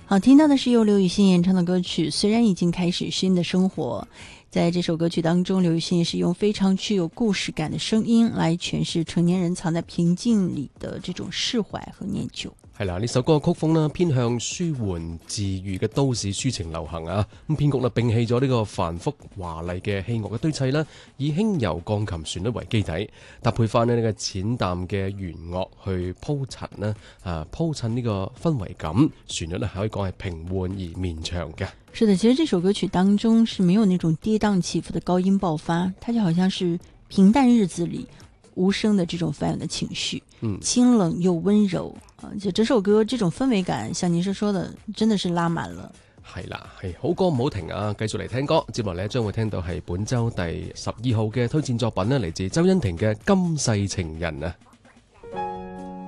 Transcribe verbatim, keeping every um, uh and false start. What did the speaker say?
好，听到的是由刘雨昕演唱的歌曲《虽然已经开始新的生活》。在这首歌曲當中，劉雨昕也是用非常具有故事感的聲音來詮釋成年人藏在平靜裡的這種釋懷和念舊。 係啦，呢首歌嘅曲風呢偏向舒緩治愈嘅都市抒情流行啊，咁編曲呢摒棄咗呢個繁複華麗嘅器樂嘅堆砌啦，以輕柔鋼琴旋律為基底，搭配翻呢呢個淺淡嘅弦樂去鋪陳啦，啊鋪襯呢個氛圍感，旋律呢可以講係平緩而綿長嘅。 是的，其實這首歌曲當中是沒有那種跌宕起伏的高音爆發，它就好像是平淡日子裡無聲的這種翻湧的情緒，嗯，清冷又溫柔啊！就這首歌這種氛圍感，像您是說的，真的是拉滿了。 係啦，係好歌唔好停啊！繼續嚟聽歌，接落嚟將會聽到係本週第十二號嘅推薦作品呢，嚟自周欣婷嘅《今世情人》啊。